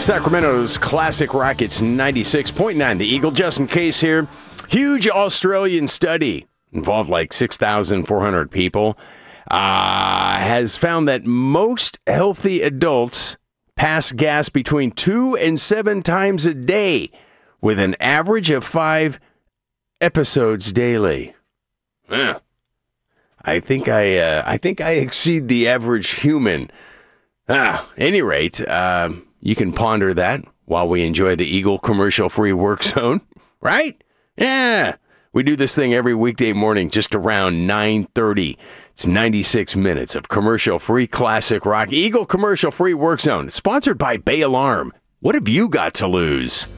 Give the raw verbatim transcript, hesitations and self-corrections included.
Sacramento's classic rock, it's ninety-six point nine. The Eagle, Justin Case here. Huge Australian study involved like six thousand four hundred people. Uh, has found that most healthy adults pass gas between two and seven times a day with an average of five episodes daily. Yeah. I think I uh, I think I exceed the average human. Ah, any rate, um, you can ponder that while we enjoy the Eagle commercial-free work zone, right? Yeah. We do this thing every weekday morning just around nine thirty. It's ninety-six minutes of commercial-free classic rock. Eagle commercial-free work zone, sponsored by Bay Alarm. What have you got to lose?